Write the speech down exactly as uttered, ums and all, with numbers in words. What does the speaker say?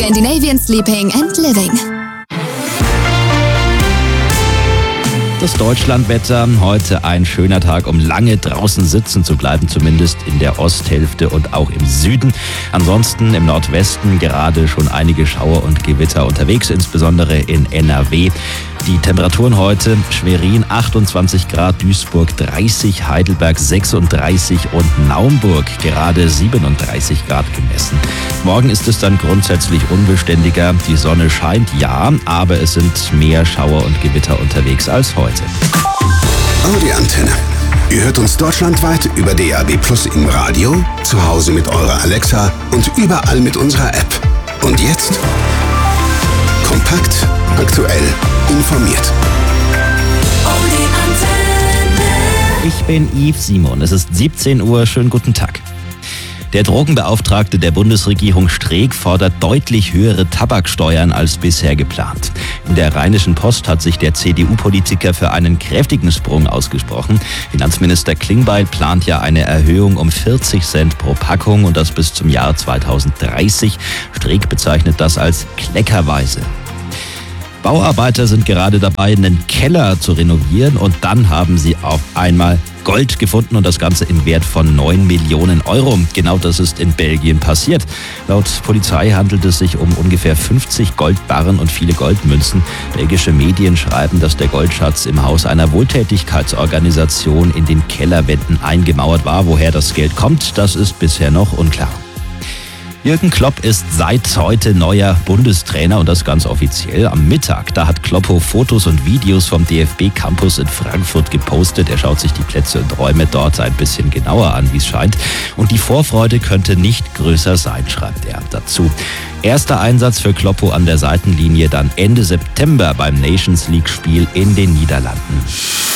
Scandinavian Sleeping and Living. Das Deutschlandwetter, heute ein schöner Tag, um lange draußen sitzen zu bleiben, zumindest in der Osthälfte und auch im Süden. Ansonsten im Nordwesten gerade schon einige Schauer und Gewitter unterwegs, insbesondere in N R W. Die Temperaturen heute: Schwerin achtundzwanzig Grad, Duisburg dreißig, Heidelberg sechsunddreißig und Naumburg gerade siebenunddreißig Grad gemessen. Morgen ist es dann grundsätzlich unbeständiger. Die Sonne scheint, ja, aber es sind mehr Schauer und Gewitter unterwegs als heute. Audi Antenne. Ihr hört uns deutschlandweit über D A B Plus im Radio, zu Hause mit eurer Alexa und überall mit unserer App. Und jetzt kompakt, aktuell, informiert. Ich bin Yves Simon. Es ist siebzehn Uhr. Schönen guten Tag. Der Drogenbeauftragte der Bundesregierung Streeck fordert deutlich höhere Tabaksteuern als bisher geplant. In der Rheinischen Post hat sich der C D U-Politiker für einen kräftigen Sprung ausgesprochen. Finanzminister Klingbeil plant ja eine Erhöhung um vierzig Cent pro Packung und das bis zum Jahr zweitausenddreißig. Streeck bezeichnet das als kleckerweise. Bauarbeiter sind gerade dabei, einen Keller zu renovieren und dann haben sie auf einmal Gold gefunden und das Ganze im Wert von neun Millionen Euro. Genau das ist in Belgien passiert. Laut Polizei handelt es sich um ungefähr fünfzig Goldbarren und viele Goldmünzen. Belgische Medien schreiben, dass der Goldschatz im Haus einer Wohltätigkeitsorganisation in den Kellerwänden eingemauert war. Woher das Geld kommt, das ist bisher noch unklar. Jürgen Klopp ist seit heute neuer Bundestrainer und das ganz offiziell. Am Mittag, da hat Kloppo Fotos und Videos vom D F B-Campus in Frankfurt gepostet. Er schaut sich die Plätze und Räume dort ein bisschen genauer an, wie es scheint. Und die Vorfreude könnte nicht größer sein, schreibt er dazu. Erster Einsatz für Kloppo an der Seitenlinie dann Ende September beim Nations League-Spiel in den Niederlanden.